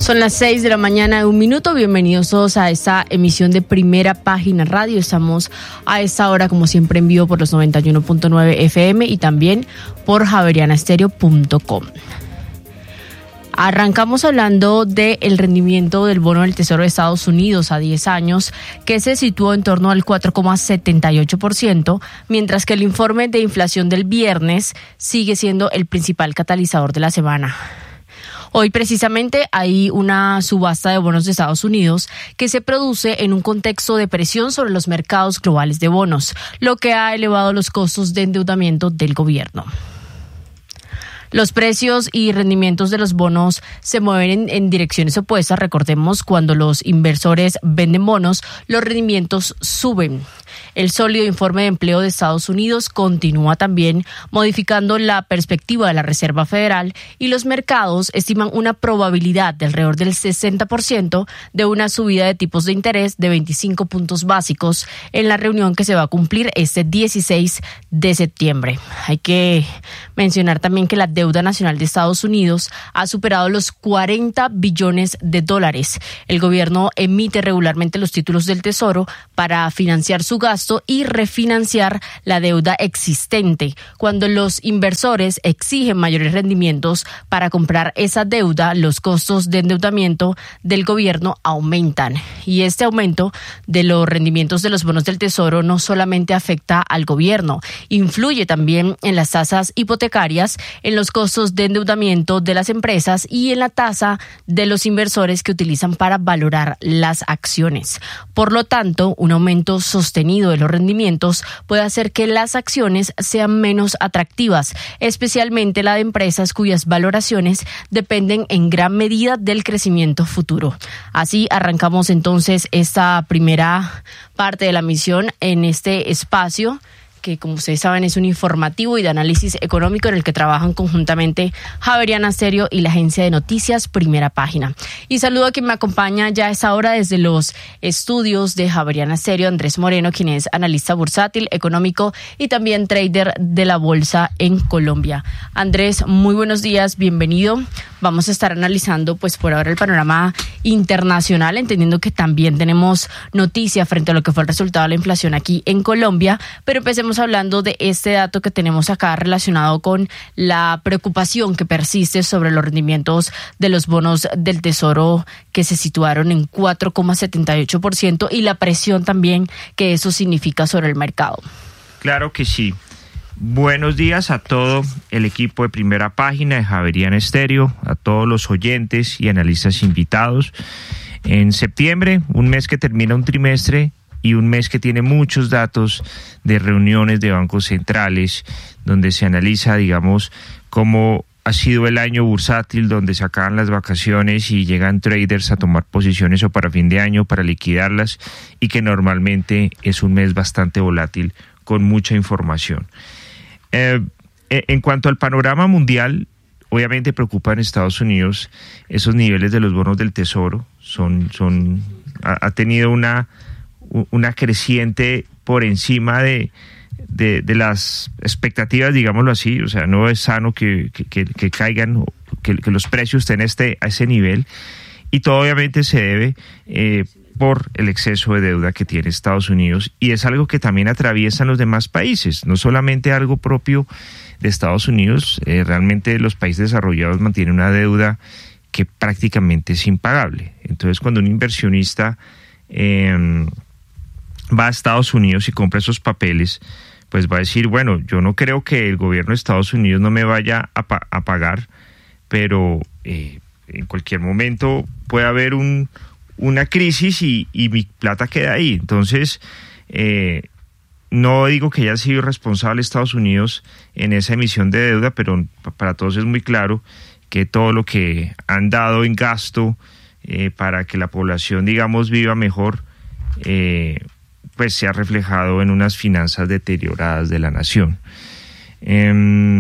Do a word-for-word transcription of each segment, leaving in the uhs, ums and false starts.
Son las seis de la mañana, un minuto. Bienvenidos todos a esta emisión de Primera Página Radio. Estamos a esta hora, como siempre, en vivo por los noventa y uno punto nueve F M y también por javeriana estéreo punto com. Arrancamos hablando del rendimiento del bono del Tesoro de Estados Unidos a diez años, que se situó en torno al cuatro coma setenta y ocho por ciento, mientras que el informe de inflación del viernes sigue siendo el principal catalizador de la semana. Hoy precisamente hay una subasta de bonos de Estados Unidos que se produce en un contexto de presión sobre los mercados globales de bonos, lo que ha elevado los costos de endeudamiento del gobierno. Los precios y rendimientos de los bonos se mueven en, en direcciones opuestas. Recordemos, cuando los inversores venden bonos, los rendimientos suben. El sólido informe de empleo de Estados Unidos continúa también modificando la perspectiva de la Reserva Federal y los mercados estiman una probabilidad de alrededor del sesenta por ciento de una subida de tipos de interés de veinticinco puntos básicos en la reunión que se va a cumplir este dieciséis de septiembre. Hay que mencionar también que la deuda nacional de Estados Unidos ha superado los cuarenta billones de dólares. El gobierno emite regularmente los títulos del Tesoro para financiar su gasto y refinanciar la deuda existente. Cuando los inversores exigen mayores rendimientos para comprar esa deuda, los costos de endeudamiento del gobierno aumentan. Y este aumento de los rendimientos de los bonos del Tesoro no solamente afecta al gobierno, influye también en las tasas hipotecarias, en los costos de endeudamiento de las empresas y en la tasa de los inversores que utilizan para valorar las acciones. Por lo tanto, un aumento sostenido de los rendimientos puede hacer que las acciones sean menos atractivas, especialmente la de empresas cuyas valoraciones dependen en gran medida del crecimiento futuro. Así arrancamos entonces esta primera parte de la misión en este espacio, que como ustedes saben es un informativo y de análisis económico en el que trabajan conjuntamente Javeriana Estéreo y la agencia de noticias Primera Página. Y saludo a quien me acompaña ya a esta hora desde los estudios de Javeriana Estéreo, Andrés Moreno, quien es analista bursátil, económico y también trader de la bolsa en Colombia. Andrés, muy buenos días, bienvenido. Vamos a estar analizando pues por ahora el panorama internacional, entendiendo que también tenemos noticia frente a lo que fue el resultado de la inflación aquí en Colombia, pero empecemos hablando de este dato que tenemos acá relacionado con la preocupación que persiste sobre los rendimientos de los bonos del Tesoro, que se situaron en cuatro coma setenta y ocho por ciento, y la presión también que eso significa sobre el mercado. Claro que sí. Buenos días a todo el equipo de Primera Página de Javeriana Estéreo, a todos los oyentes y analistas invitados. En septiembre, un mes que termina un trimestre y un mes que tiene muchos datos de reuniones de bancos centrales, donde se analiza, digamos, cómo ha sido el año bursátil, donde se acaban las vacaciones y llegan traders a tomar posiciones o para fin de año para liquidarlas, y que normalmente es un mes bastante volátil con mucha información. Eh, en cuanto al panorama mundial, obviamente preocupa en Estados Unidos esos niveles de los bonos del Tesoro. Son, son, ha, ha tenido una, una creciente por encima de, de, de las expectativas, digámoslo así. O sea, no es sano que, que, que caigan, que, que los precios estén este, a ese nivel. Y todo obviamente se debe eh, por el exceso de deuda que tiene Estados Unidos, y es algo que también atraviesan los demás países, no solamente algo propio de Estados Unidos. Eh, realmente los países desarrollados mantienen una deuda que prácticamente es impagable. Entonces, cuando un inversionista eh, va a Estados Unidos y compra esos papeles, pues va a decir, bueno, yo no creo que el gobierno de Estados Unidos no me vaya a, pa- a pagar, pero eh, en cualquier momento puede haber un una crisis y, y mi plata queda ahí. Entonces, eh, no digo que haya sido responsable Estados Unidos en esa emisión de deuda, pero para todos es muy claro que todo lo que han dado en gasto eh, para que la población, digamos, viva mejor, eh, pues se ha reflejado en unas finanzas deterioradas de la nación. Eh,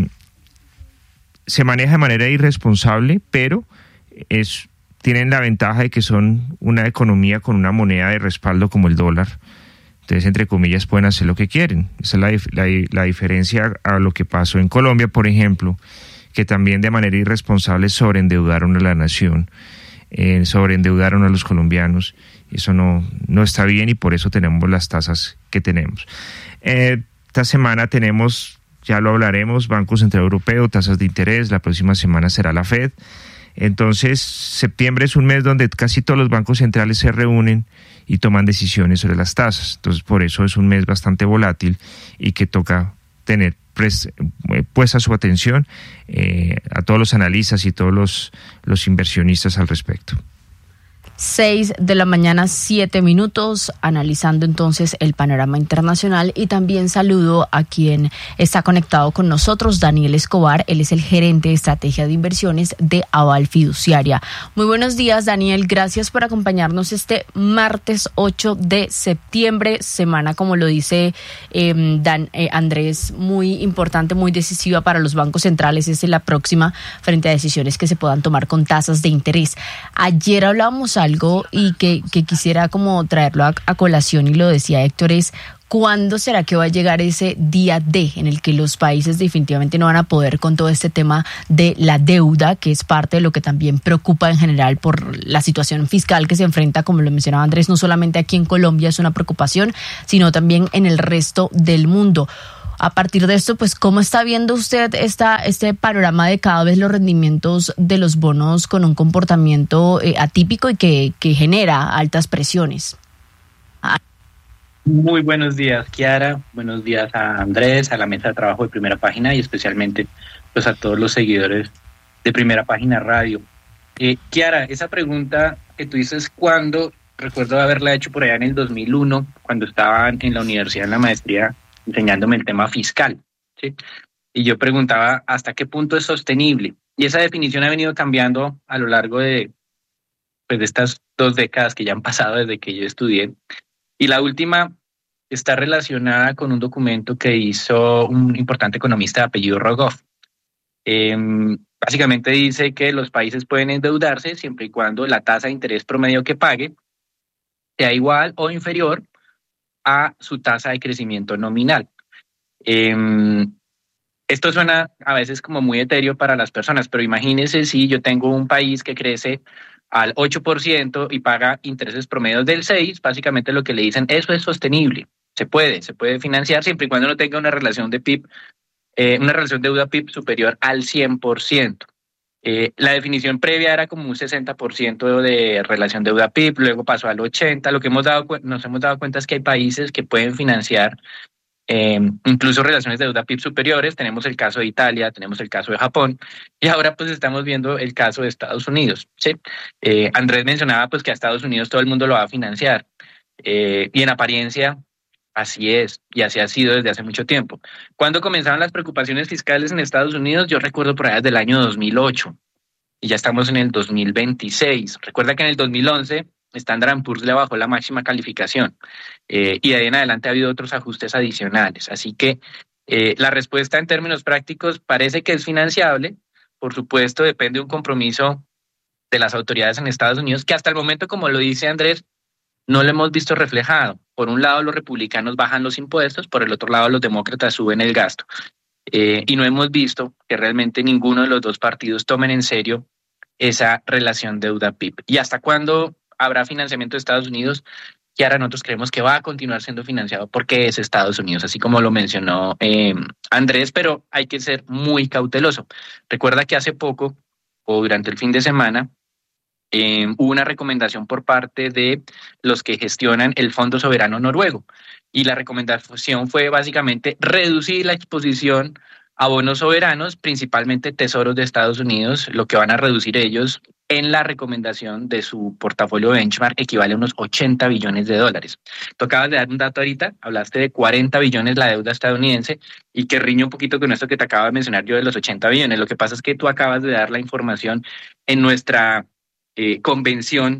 se maneja de manera irresponsable, pero es tienen la ventaja de que son una economía con una moneda de respaldo como el dólar. Entonces, entre comillas, pueden hacer lo que quieren. Esa es la, la, la diferencia a lo que pasó en Colombia, por ejemplo, que también de manera irresponsable sobreendeudaron a la nación. eh, sobreendeudaron a los colombianos. Eso no, no está bien y por eso tenemos las tasas que tenemos. Eh, esta semana tenemos, ya lo hablaremos, Banco Central Europeo, tasas de interés, la próxima semana será la Fed. Entonces, septiembre es un mes donde casi todos los bancos centrales se reúnen y toman decisiones sobre las tasas. Entonces, por eso es un mes bastante volátil y que toca tener pres, eh, puesta su atención eh, a todos los analistas y todos los, los inversionistas al respecto. Seis de la mañana, siete minutos, analizando entonces el panorama internacional, y también saludo a quien está conectado con nosotros, Daniel Escobar. Él es el gerente de estrategia de inversiones de Aval Fiduciaria. Muy buenos días, Daniel. Gracias por acompañarnos este martes ocho de septiembre, semana, como lo dice eh, Dan, eh, Andrés, muy importante, muy decisiva para los bancos centrales. Es la próxima frente a decisiones que se puedan tomar con tasas de interés. Ayer hablábamos algo y que, que quisiera como traerlo a, a colación, y lo decía Héctor, es ¿cuándo será que va a llegar ese día D en el que los países definitivamente no van a poder con todo este tema de la deuda, que es parte de lo que también preocupa en general por la situación fiscal que se enfrenta, como lo mencionaba Andrés, no solamente aquí en Colombia es una preocupación, sino también en el resto del mundo? A partir de esto, pues, ¿cómo está viendo usted esta, este panorama de cada vez los rendimientos de los bonos con un comportamiento eh, atípico y que, que genera altas presiones? Ah. Muy buenos días, Kiara. Buenos días a Andrés, a la mesa de trabajo de Primera Página y especialmente pues, a todos los seguidores de Primera Página Radio. Eh, Kiara, esa pregunta que tú dices, ¿cuándo? Recuerdo haberla hecho por allá en el dos mil uno, cuando estaba en la universidad, en la maestría, enseñándome el tema fiscal, ¿sí? Y yo preguntaba hasta qué punto es sostenible. Y esa definición ha venido cambiando a lo largo de, pues, de estas dos décadas que ya han pasado desde que yo estudié. Y la última está relacionada con un documento que hizo un importante economista de apellido Rogoff. Eh, básicamente dice que los países pueden endeudarse siempre y cuando la tasa de interés promedio que pague sea igual o inferior a su tasa de crecimiento nominal. Eh, esto suena a veces como muy etéreo para las personas, pero imagínense si yo tengo un país que crece al ocho por ciento y paga intereses promedios del seis por ciento, básicamente lo que le dicen, eso es sostenible, se puede, se puede financiar siempre y cuando no tenga una relación de P I B, eh, una relación deuda-P I B superior al cien por ciento. Eh, la definición previa era como un sesenta por ciento de relación deuda-P I B, luego pasó al ochenta por ciento. Lo que hemos dado, nos hemos dado cuenta es que hay países que pueden financiar eh, incluso relaciones de deuda-P I B superiores. Tenemos el caso de Italia, tenemos el caso de Japón, y ahora pues estamos viendo el caso de Estados Unidos, ¿sí? Eh, Andrés mencionaba pues que a Estados Unidos todo el mundo lo va a financiar, eh, y en apariencia así es, y así ha sido desde hace mucho tiempo. ¿Cuándo comenzaron las preocupaciones fiscales en Estados Unidos? Yo recuerdo por allá desde el año dos mil ocho, y ya estamos en el dos mil veintiséis. Recuerda que en el dos mil once Standard and Poor's le bajó la máxima calificación, eh, y de ahí en adelante ha habido otros ajustes adicionales. Así que eh, la respuesta en términos prácticos parece que es financiable. Por supuesto, depende de un compromiso de las autoridades en Estados Unidos, que hasta el momento, como lo dice Andrés, no lo hemos visto reflejado. Por un lado, los republicanos bajan los impuestos, por el otro lado, los demócratas suben el gasto. Eh, y no hemos visto que realmente ninguno de los dos partidos tomen en serio esa relación deuda-P I B. ¿Y hasta cuándo habrá financiamiento de Estados Unidos? Que ahora nosotros creemos que va a continuar siendo financiado porque es Estados Unidos, así como lo mencionó eh, Andrés, pero hay que ser muy cauteloso. Recuerda que hace poco, o durante el fin de semana, Eh, hubo una recomendación por parte de los que gestionan el Fondo Soberano Noruego, y la recomendación fue básicamente reducir la exposición a bonos soberanos, principalmente tesoros de Estados Unidos. Lo que van a reducir ellos en la recomendación de su portafolio benchmark equivale a unos ochenta billones de dólares. Tú acabas de dar un dato ahorita, hablaste de cuarenta billones la deuda estadounidense, y que riñe un poquito con esto que te acabo de mencionar yo de los ochenta billones. Lo que pasa es que tú acabas de dar la información en nuestra Eh, convención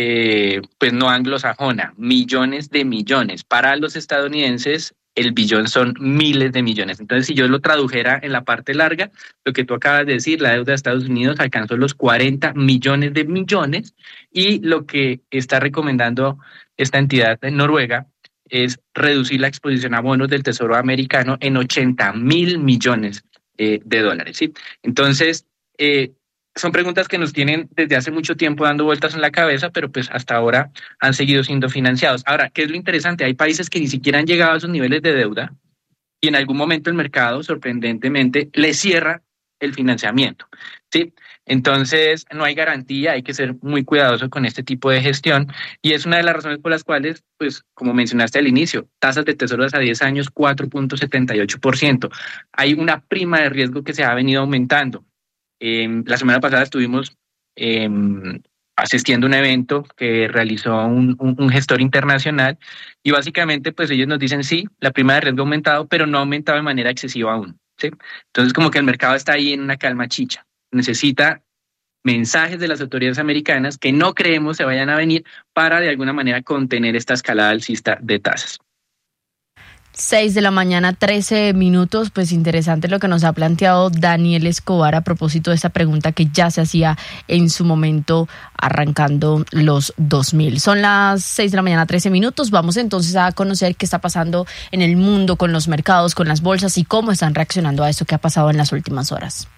eh, pues no anglosajona, millones de millones. Para los estadounidenses el billón son miles de millones. Entonces, si yo lo tradujera en la parte larga, lo que tú acabas de decir, la deuda de Estados Unidos alcanzó los cuarenta millones de millones, y lo que está recomendando esta entidad en Noruega es reducir la exposición a bonos del Tesoro americano en ochenta mil millones eh, de dólares, ¿sí? Entonces, eh, son preguntas que nos tienen desde hace mucho tiempo dando vueltas en la cabeza, pero pues hasta ahora han seguido siendo financiados. Ahora, ¿qué es lo interesante? Hay países que ni siquiera han llegado a esos niveles de deuda y en algún momento el mercado, sorprendentemente, les cierra el financiamiento, ¿sí? Entonces, no hay garantía, hay que ser muy cuidadoso con este tipo de gestión y es una de las razones por las cuales, pues, como mencionaste al inicio, tasas de tesoros a diez años, cuatro punto setenta y ocho por ciento. Hay una prima de riesgo que se ha venido aumentando. Eh, la semana pasada estuvimos eh, asistiendo a un evento que realizó un, un, un gestor internacional y básicamente pues ellos nos dicen sí, la prima de riesgo ha aumentado, pero no ha aumentado de manera excesiva aún, ¿sí? Entonces como que el mercado está ahí en una calma chicha. Necesita mensajes de las autoridades americanas que no creemos se vayan a venir para de alguna manera contener esta escalada alcista de tasas. seis de la mañana, trece minutos. Pues interesante lo que nos ha planteado Daniel Escobar a propósito de esta pregunta que ya se hacía en su momento arrancando los dos mil. Son las seis de la mañana, trece minutos. Vamos entonces a conocer qué está pasando en el mundo con los mercados, con las bolsas y cómo están reaccionando a esto que ha pasado en las últimas horas.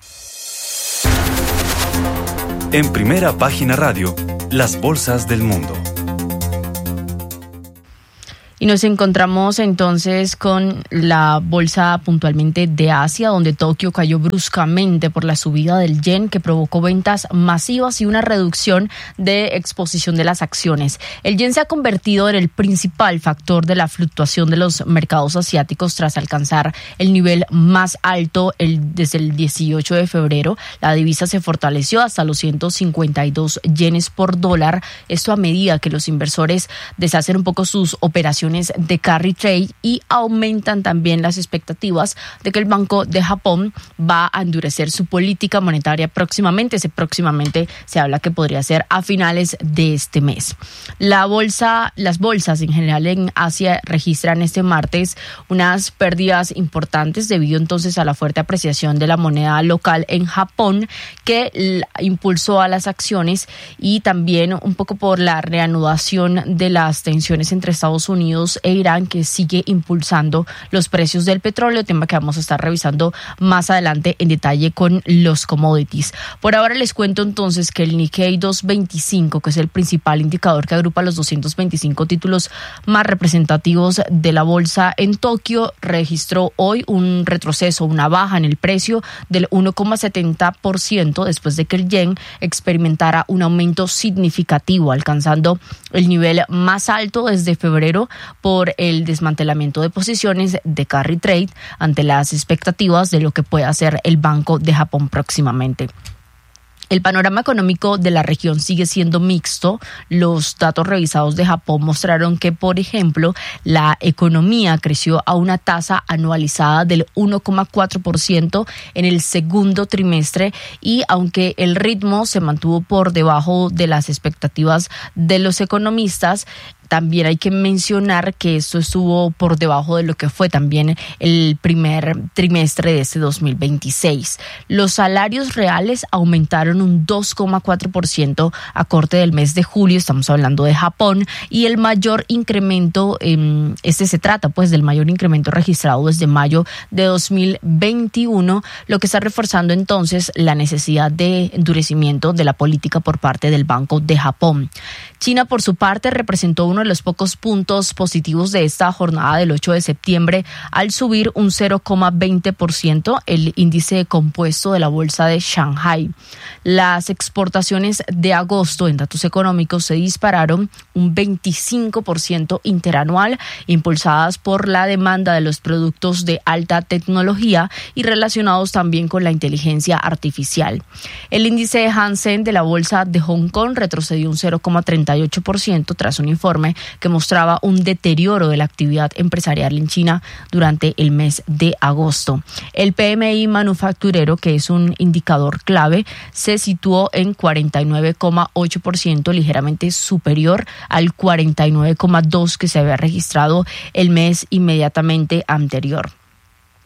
En Primera Página Radio, las bolsas del mundo. Y nos encontramos entonces con la bolsa puntualmente de Asia, donde Tokio cayó bruscamente por la subida del yen que provocó ventas masivas y una reducción de exposición de las acciones. El yen se ha convertido en el principal factor de la fluctuación de los mercados asiáticos tras alcanzar el nivel más alto el, desde el dieciocho de febrero. La divisa se fortaleció hasta los ciento cincuenta y dos yenes por dólar. Esto a medida que los inversores deshacen un poco sus operaciones de carry trade y aumentan también las expectativas de que el Banco de Japón va a endurecer su política monetaria próximamente. Ese próximamente se habla que podría ser a finales de este mes. La bolsa, las bolsas en general en Asia registran este martes unas pérdidas importantes debido entonces a la fuerte apreciación de la moneda local en Japón que impulsó a las acciones y también un poco por la reanudación de las tensiones entre Estados Unidos e Irán, que sigue impulsando los precios del petróleo, tema que vamos a estar revisando más adelante en detalle con los commodities. Por ahora les cuento entonces que el Nikkei doscientos veinticinco, que es el principal indicador que agrupa los doscientos veinticinco títulos más representativos de la bolsa en Tokio, registró hoy un retroceso, una baja en el precio del uno coma setenta por ciento después de que el yen experimentara un aumento significativo, alcanzando el nivel más alto desde febrero por el desmantelamiento de posiciones de carry trade ante las expectativas de lo que puede hacer el Banco de Japón próximamente. El panorama económico de la región sigue siendo mixto. Los datos revisados de Japón mostraron que, por ejemplo, la economía creció a una tasa anualizada del uno coma cuatro por ciento en el segundo trimestre y aunque el ritmo se mantuvo por debajo de las expectativas de los economistas, también hay que mencionar que esto estuvo por debajo de lo que fue también el primer trimestre de este dos mil veintiséis. Los salarios reales aumentaron un dos coma cuatro por ciento a corte del mes de julio, estamos hablando de Japón, y el mayor incremento, eh, este se trata pues del mayor incremento registrado desde mayo de dos mil veintiuno, lo que está reforzando entonces la necesidad de endurecimiento de la política por parte del Banco de Japón. China, por su parte, representó uno de los pocos puntos positivos de esta jornada del ocho de septiembre al subir un cero coma veinte por ciento el índice compuesto de la bolsa de Shanghai. Las exportaciones de agosto en datos económicos se dispararon un veinticinco por ciento interanual, impulsadas por la demanda de los productos de alta tecnología y relacionados también con la inteligencia artificial. El índice de Hansen de la bolsa de Hong Kong retrocedió un cero coma treinta y ocho por ciento tras un informe que mostraba un deterioro de la actividad empresarial en China durante el mes de agosto. El P M I manufacturero, que es un indicador clave, se situó en cuarenta y nueve coma ocho por ciento, ligeramente superior al cuarenta y nueve coma dos por ciento que se había registrado el mes inmediatamente anterior.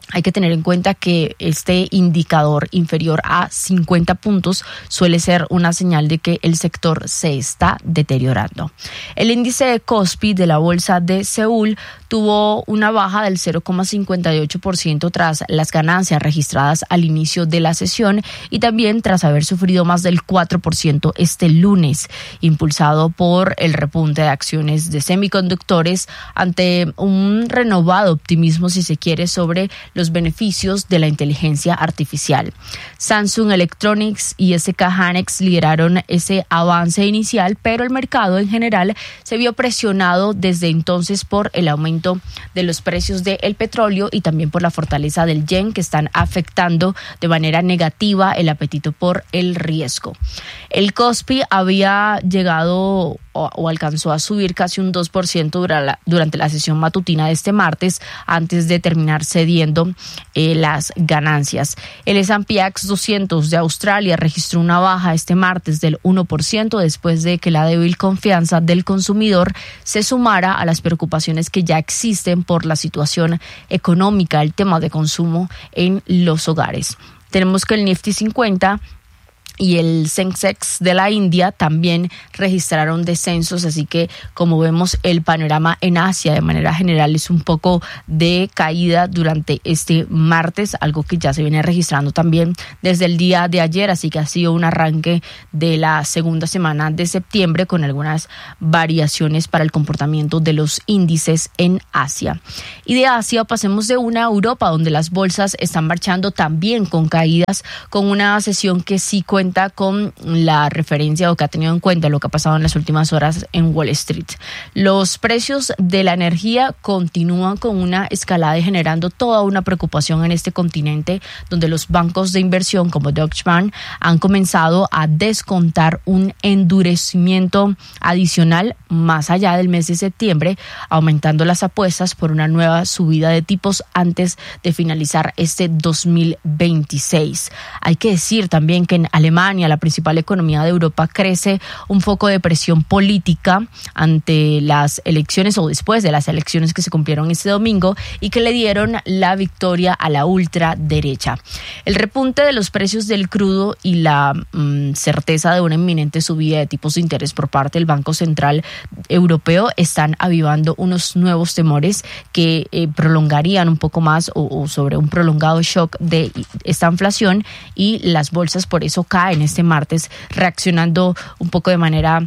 Hay que tener en cuenta que este indicador inferior a cincuenta puntos suele ser una señal de que el sector se está deteriorando. El índice de Kospi de la bolsa de Seúl tuvo una baja del cero coma cincuenta y ocho por ciento tras las ganancias registradas al inicio de la sesión y también tras haber sufrido más del cuatro por ciento este lunes, impulsado por el repunte de acciones de semiconductores ante un renovado optimismo, si se quiere, sobre los beneficios de la inteligencia artificial. Samsung Electronics y S K Hynix lideraron ese avance inicial, pero el mercado en general se vio presionado desde entonces por el aumento de los precios del petróleo y también por la fortaleza del yen, que están afectando de manera negativa el apetito por el riesgo. El Kospi había llegado o, o alcanzó a subir casi un dos por ciento durante la, durante la sesión matutina de este martes, antes de terminar cediendo eh, las ganancias. El S and P A X doscientos de Australia registró una baja este martes del uno por ciento después de que la débil confianza del consumidor se sumara a las preocupaciones que ya existen por la situación económica, el tema de consumo en los hogares. Tenemos que el Nifty cincuenta y el Sensex de la India también registraron descensos, así que como vemos el panorama en Asia de manera general es un poco de caída durante este martes, algo que ya se viene registrando también desde el día de ayer, así que ha sido un arranque de la segunda semana de septiembre con algunas variaciones para el comportamiento de los índices en Asia. Y de Asia pasemos de una a Europa, donde las bolsas están marchando también con caídas, con una sesión que sí cuenta con la referencia o que ha tenido en cuenta lo que ha pasado en las últimas horas en Wall Street. Los precios de la energía continúan con una escalada y generando toda una preocupación en este continente, donde los bancos de inversión como Deutsche Bank han comenzado a descontar un endurecimiento adicional más allá del mes de septiembre, aumentando las apuestas por una nueva subida de tipos antes de finalizar este dos mil veintiséis. Hay que decir también que en Alemania, la principal economía de Europa, crece un foco de presión política ante las elecciones o después de las elecciones que se cumplieron este domingo y que le dieron la victoria a la ultraderecha. El repunte de los precios del crudo y la mm, certeza de una inminente subida de tipos de interés por parte del Banco Central Europeo están avivando unos nuevos temores que eh, prolongarían un poco más o, o sobre un prolongado shock de esta inflación, y las bolsas por eso caen en este martes, reaccionando un poco de manera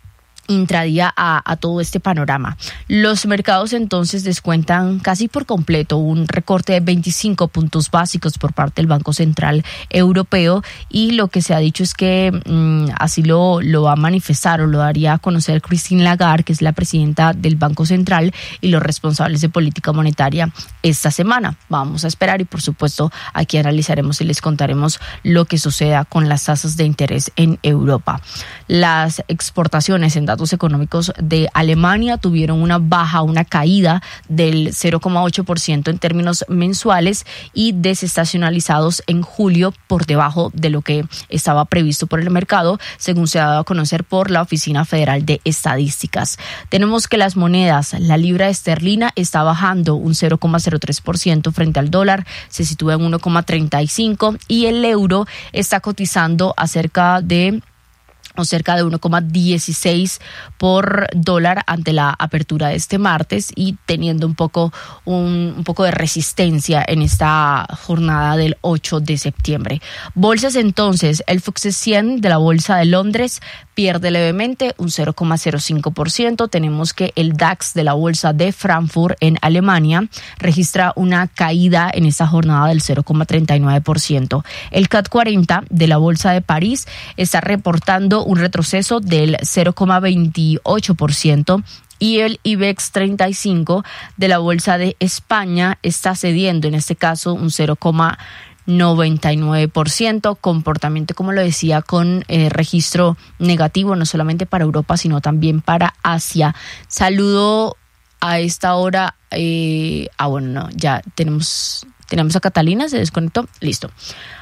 intradía a, a todo este panorama. Los mercados entonces descuentan casi por completo un recorte de veinticinco puntos básicos por parte del Banco Central Europeo, y lo que se ha dicho es que mmm, así lo, lo va a manifestar o lo daría a conocer Christine Lagarde, que es la presidenta del Banco Central, y los responsables de política monetaria esta semana. Vamos a esperar y por supuesto aquí analizaremos y les contaremos lo que suceda con las tasas de interés en Europa. Las exportaciones en datos económicos de Alemania tuvieron una baja, una caída del cero coma ocho por ciento en términos mensuales y desestacionalizados en julio, por debajo de lo que estaba previsto por el mercado, según se ha dado a conocer por la Oficina Federal de Estadísticas. Tenemos que las monedas, la libra esterlina está bajando un cero coma cero tres por ciento frente al dólar, se sitúa en uno coma treinta y cinco, y el euro está cotizando a cerca de o cerca de uno coma dieciséis por dólar ante la apertura de este martes, y teniendo un poco un, un poco de resistencia en esta jornada del ocho de septiembre. Bolsas entonces, el F T S E cien de la Bolsa de Londres pierde levemente un cero coma cero cinco por ciento. Tenemos que el DAX de la Bolsa de Frankfurt en Alemania registra una caída en esta jornada del cero coma treinta y nueve por ciento. El C A C cuarenta de la Bolsa de París está reportando un retroceso del cero coma veintiocho por ciento, y el IBEX treinta y cinco de la Bolsa de España está cediendo, en este caso, un cero coma noventa y nueve por ciento, comportamiento, como lo decía, con eh, registro negativo, no solamente para Europa, sino también para Asia. Saludo a esta hora, eh, ah bueno, no, ya tenemos, tenemos a Catalina, se desconectó, listo.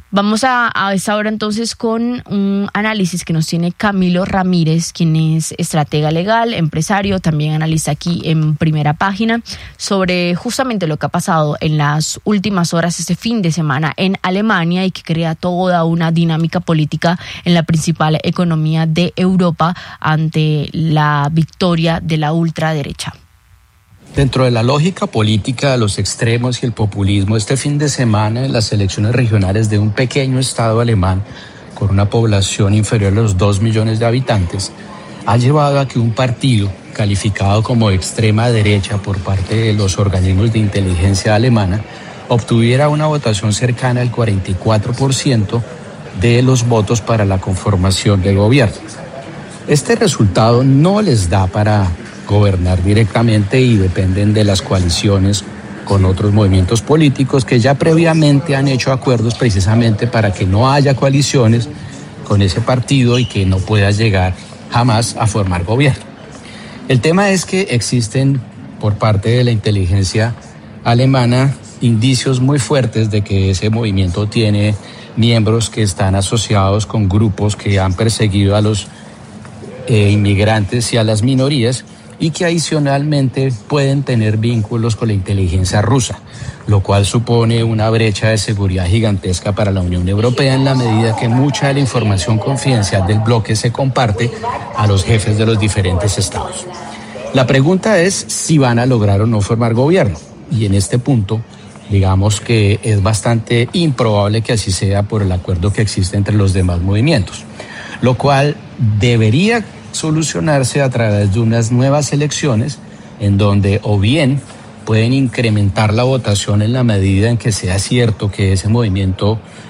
Vamos a, a esta hora entonces con un análisis que nos tiene Camilo Ramírez, quien es estratega legal, empresario, también analista aquí en Primera Página, sobre justamente lo que ha pasado en las últimas horas este fin de semana en Alemania y que crea toda una dinámica política en la principal economía de Europa ante la victoria de la ultraderecha. Dentro de la lógica política de los extremos y el populismo, este fin de semana en las elecciones regionales de un pequeño estado alemán con una población inferior a los dos millones de habitantes, ha llevado a que un partido calificado como extrema derecha por parte de los organismos de inteligencia alemana obtuviera una votación cercana al cuarenta y cuatro por ciento de los votos para la conformación del gobierno. Este resultado no les da para gobernar directamente y dependen de las coaliciones con otros movimientos políticos que ya previamente han hecho acuerdos precisamente para que no haya coaliciones con ese partido y que no pueda llegar jamás a formar gobierno. El tema es que existen por parte de la inteligencia alemana indicios muy fuertes de que ese movimiento tiene miembros que están asociados con grupos que han perseguido a los eh, inmigrantes y a las minorías y que adicionalmente pueden tener vínculos con la inteligencia rusa, lo cual supone una brecha de seguridad gigantesca para la Unión Europea en la medida que mucha de la información confidencial del bloque se comparte a los jefes de los diferentes estados. La pregunta es si van a lograr o no formar gobierno, y en este punto digamos que es bastante improbable que así sea por el acuerdo que existe entre los demás movimientos, lo cual debería solucionarse a través de unas nuevas elecciones en donde o bien pueden incrementar la votación en la medida en que sea cierto que ese movimiento